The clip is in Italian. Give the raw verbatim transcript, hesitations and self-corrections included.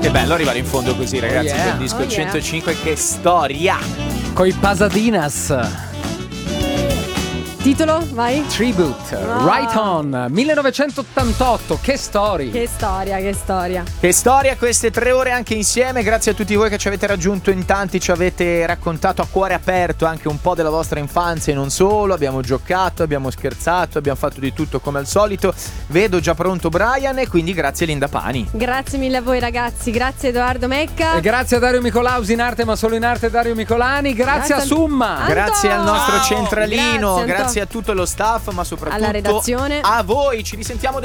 Che bello arrivare in fondo così, ragazzi, Oh yeah. con disco Oh yeah. centocinque, che storia! Coi Pasadinas. Titolo, vai. Tribute, No. Right On, millenovecentottantotto, che story. Che storia, che storia. Che storia queste tre ore anche insieme, grazie a tutti voi che ci avete raggiunto in tanti, ci avete raccontato a cuore aperto anche un po' della vostra infanzia e non solo, abbiamo giocato, abbiamo scherzato, abbiamo fatto di tutto come al solito, vedo già pronto Brian e quindi grazie Linda Pani. Grazie mille a voi ragazzi, grazie Edoardo Mecca. E grazie a Dario Micolausi in arte, ma solo in arte Dario Micolani, grazie, Grazie a a- Summa. Anto! Grazie al nostro Ciao. centralino, Grazie, Anto. grazie a tutto lo staff, ma soprattutto Alla redazione. a voi, ci risentiamo